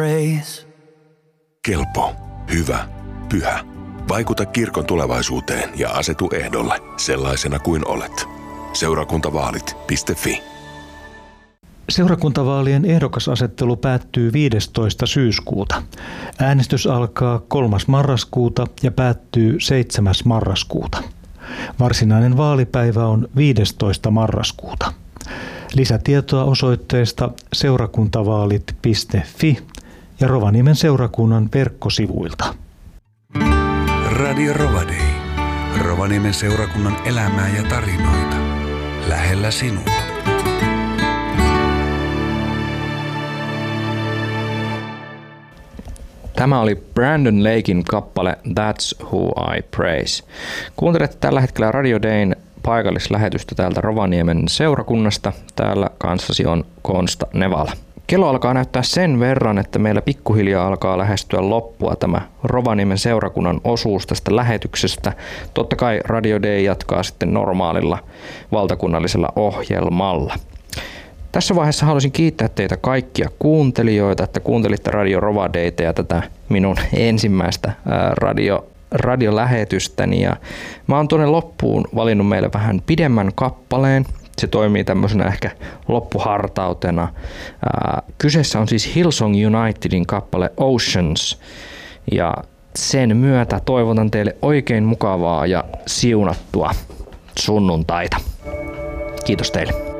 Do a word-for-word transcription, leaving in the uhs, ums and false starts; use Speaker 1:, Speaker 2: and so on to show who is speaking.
Speaker 1: Kelpo, hyvä, pyhä. Vaikuta kirkon tulevaisuuteen ja asetu ehdolle sellaisena kuin olet. Seurakuntavaalit piste fi.
Speaker 2: Seurakuntavaalien ehdokasasettelu päättyy viidestoista syyskuuta. Äänestys alkaa kolmas marraskuuta ja päättyy seitsemäs marraskuuta. Varsinainen vaalipäivä on viidestoista marraskuuta. Lisätietoa osoitteesta seurakuntavaalit piste fi ja Rovaniemen seurakunnan verkkosivuilta.
Speaker 3: Radio Rovaniemi. Rovaniemen seurakunnan elämää ja tarinoita. Lähellä sinua.
Speaker 4: Tämä oli Brandon Laken kappale That's Who I Praise. Kuuntelette tällä hetkellä Radio Dayn paikallislähetystä täältä Rovaniemen seurakunnasta. Täällä kanssasi on Konsta Nevala. Kello alkaa näyttää sen verran, että meillä pikkuhiljaa alkaa lähestyä loppua tämä Rovaniemen seurakunnan osuus tästä lähetyksestä. Totta kai Radio Day jatkaa sitten normaalilla valtakunnallisella ohjelmalla. Tässä vaiheessa haluaisin kiittää teitä kaikkia kuuntelijoita, että kuuntelitte Radio Rovadayta ja tätä minun ensimmäistä radio, radiolähetystäni. Ja mä oon tuonne loppuun valinnut meille vähän pidemmän kappaleen. Se toimii tämmöisenä ehkä loppuhartautena. Ää, kyseessä on siis Hillsong Unitedin kappale Oceans. Ja sen myötä toivotan teille oikein mukavaa ja siunattua sunnuntaita. Kiitos teille.